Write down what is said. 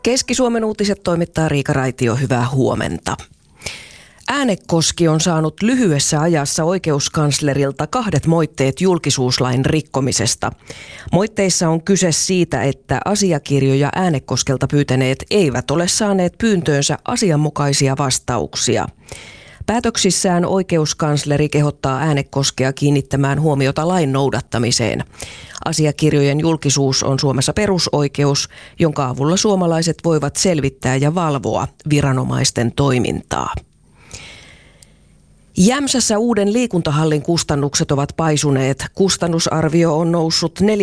Keski-Suomen uutiset toimittaa Riika Raitio. Hyvää huomenta. Äänekoski on saanut lyhyessä ajassa oikeuskanslerilta 2 moitteet julkisuuslain rikkomisesta. Moitteissa on kyse siitä, että asiakirjoja Äänekoskelta pyytäneet eivät ole saaneet pyyntöönsä asianmukaisia vastauksia. Päätöksissään oikeuskansleri kehottaa Äänekoskea kiinnittämään huomiota lain noudattamiseen. Asiakirjojen julkisuus on Suomessa perusoikeus, jonka avulla suomalaiset voivat selvittää ja valvoa viranomaisten toimintaa. Jämsässä uuden liikuntahallin kustannukset ovat paisuneet. Kustannusarvio on noussut